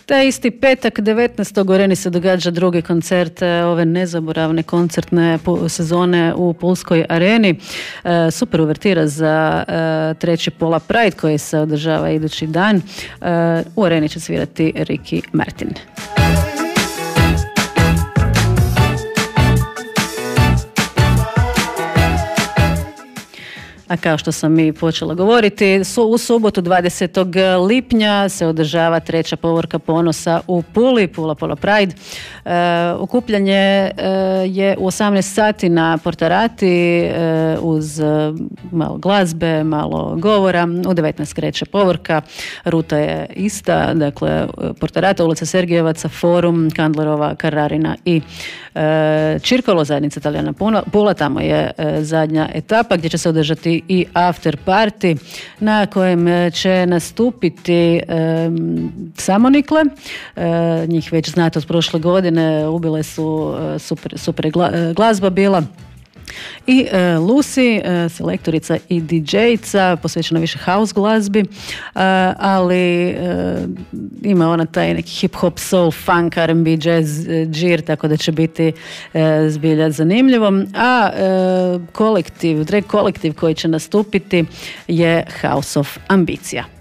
Taj isti petak 19. u Areni se događa drugi koncert ove nezaboravne koncertne sezone u Pulskoj areni. Super uvertira za treći Pola Pride koji se održava idući dan. U areni će svirati Ricky Martin. A kao što sam i počela govoriti, u subotu 20. lipnja se održava treća povorka ponosa u Puli, Pula Pola Pride. Okupljanje je u 18 sati na Portarati uz malo glazbe, malo govora. U 19 kreće povorka, ruta je ista, dakle Portarata, ulica Sergijevaca, Forum, Kandlerova, Kararina i Čirkolo, zajednica Talijana Pula, tamo je zadnja etapa gdje će se održati i after party na kojem će nastupiti Samonikle. Njih već znate od prošle godine, ubile su super glazba bila. I Lucy, selektorica i DJ-ica, posvećena više house glazbi, ali ima ona taj neki hip-hop, soul, funk, R&B, jazz, džir, tako da će biti zbilja zanimljivo. A drag kolektiv koji će nastupiti je House of Ambicija.